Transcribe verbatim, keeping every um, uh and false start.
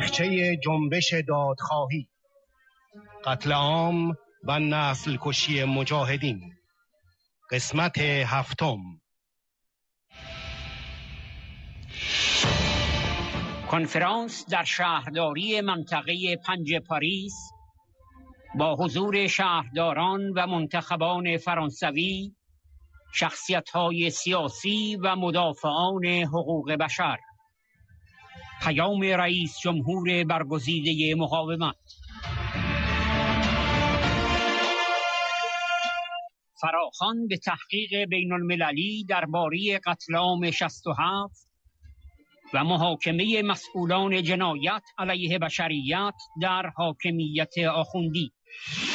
تاریخچه جنبش دادخواهی، قتل عام و نسل کشی مجاهدین، قسمت هفتم. کنفرانس در شهرداری منطقه پنج پاریس با حضور شهرداران و منتخبان فرانسوی، شخصیت‌های سیاسی و مدافعان حقوق بشر. پیام رئیس جمهور برگزیده مقاومت. فراخوان به تحقیق بین المللی درباره قتل عام شصت و هفت و محاکمه مسئولان جنایت علیه بشریت در حاکمیت آخوندی.